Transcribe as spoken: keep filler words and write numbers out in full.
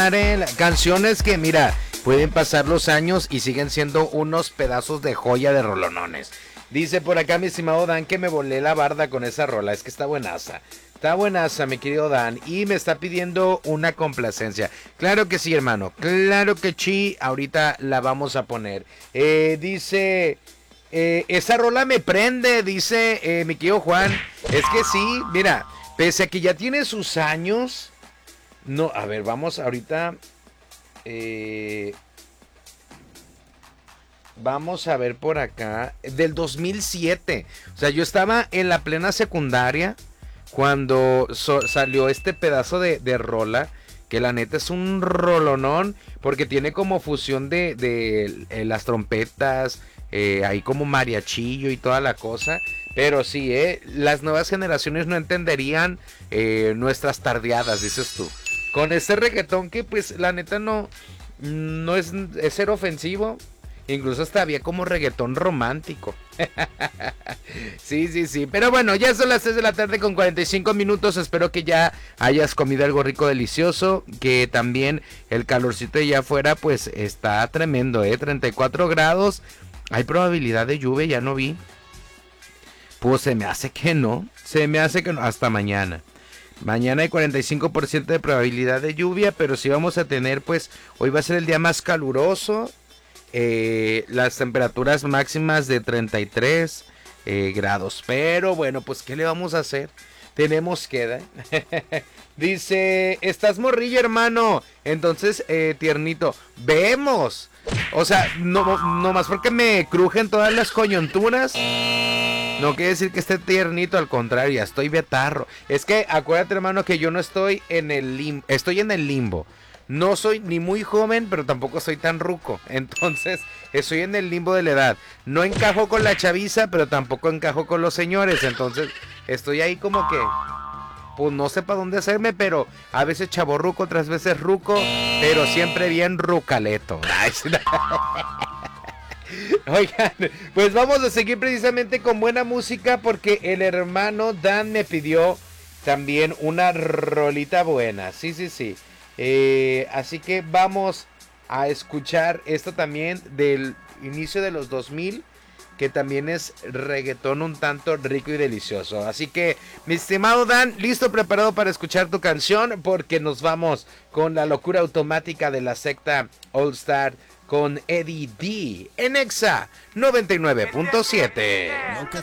Canciones que, mira, pueden pasar los años y siguen siendo unos pedazos de joya de rolonones. Dice por acá mi estimado Dan que me volé la barda con esa rola. Es que está buenaza. Está buenaza, mi querido Dan. Y me está pidiendo una complacencia. Claro que sí, hermano. Claro que sí. Ahorita la vamos a poner. Eh, dice... Eh, esa rola me prende, dice eh, mi querido Juan. Es que sí, mira, pese a que ya tiene sus años... No, a ver, vamos ahorita... Eh, vamos a ver por acá. Del dos mil siete. O sea, yo estaba en la plena secundaria cuando so, salió este pedazo de, de rola. Que la neta es un rolonón. Porque tiene como fusión de, de eh, las trompetas. Eh, ahí como mariachillo y toda la cosa. Pero sí, eh, las nuevas generaciones no entenderían eh, nuestras tardeadas, dices tú. Con este reggaetón que pues la neta no, no es, es ser ofensivo. Incluso hasta había como reggaetón romántico. Sí, sí, sí. Pero bueno, ya son las tres de la tarde con cuarenta y cinco minutos. Espero que ya hayas comido algo rico, delicioso. Que también el calorcito de allá afuera pues está tremendo, ¿eh? treinta y cuatro grados. Hay probabilidad de lluvia, ya no vi. Pues se me hace que no. Se me hace que no. Hasta mañana. Mañana hay cuarenta y cinco por ciento de probabilidad de lluvia, pero sí vamos a tener, pues, hoy va a ser el día más caluroso. Eh, las temperaturas máximas de treinta y tres eh, grados. Pero bueno, pues, ¿qué le vamos a hacer? Tenemos que... ¿eh? Dice, ¿estás morrillo, hermano? Entonces, eh, tiernito, vemos. O sea, no, no más porque me crujen todas las coyunturas. No quiere decir que esté tiernito, al contrario, ya estoy betarro. Es que acuérdate, hermano, que yo no estoy en el limbo, estoy en el limbo. No soy ni muy joven, pero tampoco soy tan ruco. Entonces, estoy en el limbo de la edad. No encajo con la chaviza, pero tampoco encajo con los señores. Entonces, estoy ahí como que... Pues no sé para dónde hacerme, pero a veces chavorruco, otras veces ruco, pero siempre bien rucaleto. Oigan, pues vamos a seguir precisamente con buena música porque el hermano Dan me pidió también una rolita buena. Sí, sí, sí. Eh, así que vamos a escuchar esto también del inicio de los dos mil, que también es reggaetón un tanto rico y delicioso. Así que, mi estimado Dan, listo, preparado para escuchar tu canción, porque nos vamos con la locura automática de la secta All Star con Eddie D en Exa noventa y nueve punto siete.